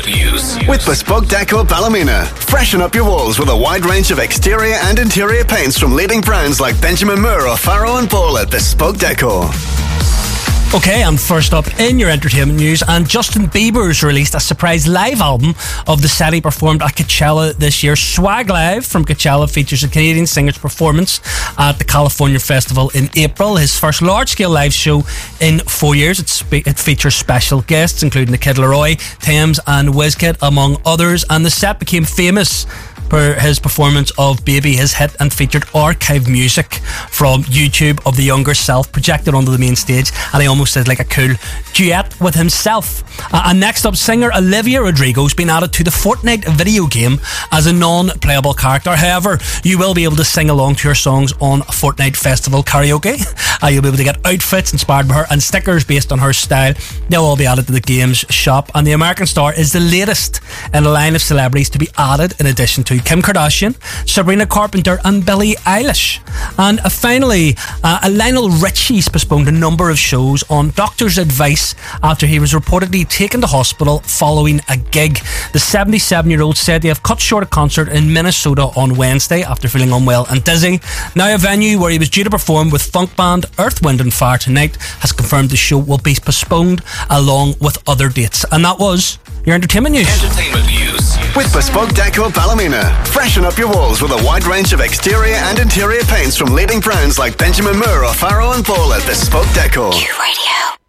News. With Bespoke Deco Ballymena. Freshen up your walls with a wide range of exterior and interior paints from leading brands like Benjamin Moore or Farrow and Ball at Bespoke Deco. Okay, and first up in your entertainment news, and Justin Bieber's released a surprise live album of the set he performed at Coachella this year. Swag Live from Coachella features a Canadian singer's performance at the California Festival in April, his first large-scale live show in 4 years. It features special guests including the Kid Laroi, Thames and Wizkid, among others, and the set became famous for his performance of Baby, his hit, and featured archive music from YouTube of the younger self projected onto the main stage, and he almost did like a cool duet with himself. And next up, singer Olivia Rodrigo's been added to the Fortnite video game as a non-playable character. However, you will be able to sing along to her songs on Fortnite Festival Karaoke. You'll be able to get outfits inspired by her and stickers based on her style. They'll all be added to the game's shop, and the American star is the latest in a line of celebrities to be added, in addition to Kim Kardashian, Sabrina Carpenter and Billie Eilish. And finally, Lionel Richie's postponed a number of shows on doctor's advice after he was reportedly taken to hospital following a gig. The 77-year-old said they have cut short a concert in Minnesota on Wednesday after feeling unwell and dizzy. Now a venue where he was due to perform with funk band Earth, Wind and Fire tonight has confirmed the show will be postponed along with other dates. And that was your entertainment news. Entertainment news. With Bespoke Deco Ballymena. Freshen up your walls with a wide range of exterior and interior paints from leading brands like Benjamin Moore or Farrow and Ball at Bespoke Deco. Q Radio.